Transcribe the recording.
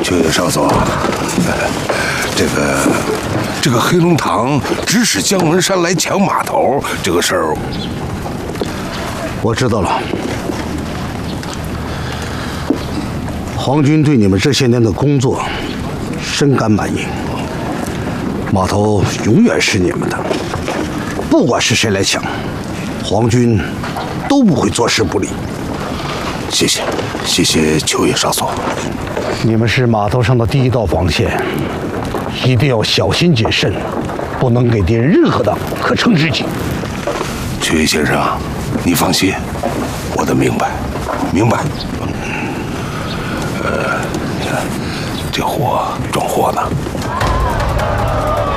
秋月少佐，这个黑龙堂指使姜文山来抢码头这个事儿， 我知道了。皇军对你们这些年的工作深感满意，码头永远是你们的，不管是谁来抢，皇军都不会坐视不理。 谢谢秋月少佐。 你们是码头上的第一道防线，一定要小心谨慎，不能给敌人任何的可乘之机。 秋月先生，你放心，我的明白。这货装货呢。